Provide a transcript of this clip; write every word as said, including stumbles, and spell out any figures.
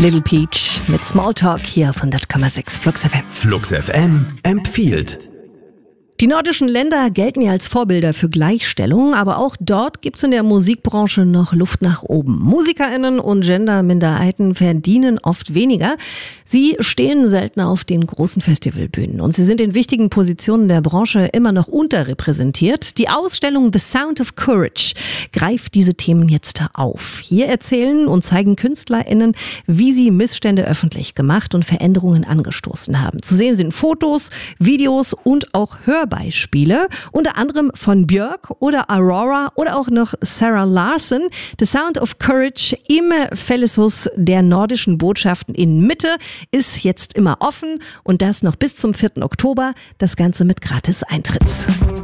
Little Peach mit Smalltalk hier auf hundert Komma sechs Flux F M. Flux F M empfiehlt. Die nordischen Länder gelten ja als Vorbilder für Gleichstellung, aber auch dort gibt es in der Musikbranche noch Luft nach oben. MusikerInnen und Genderminderheiten verdienen oft weniger. Sie stehen seltener auf den großen Festivalbühnen und sie sind in wichtigen Positionen der Branche immer noch unterrepräsentiert. Die Ausstellung The Sound of Courage greift diese Themen jetzt auf. Hier erzählen und zeigen KünstlerInnen, wie sie Missstände öffentlich gemacht und Veränderungen angestoßen haben. Zu sehen sind Fotos, Videos und auch Hörbeispiele. Beispiele, unter anderem von Björk oder Aurora oder auch noch Sarah Larsson. The Sound of Courage im Felishus der nordischen Botschaften in Mitte ist jetzt immer offen und das noch bis zum vierten Oktober. Das Ganze mit Gratis-Eintritt.